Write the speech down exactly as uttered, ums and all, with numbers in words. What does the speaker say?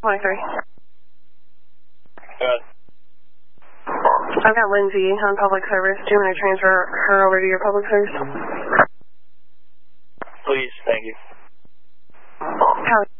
twenty-three. Good. I've got Lindsay on public service. Do you want me to transfer her over to your public service? Please, thank you. How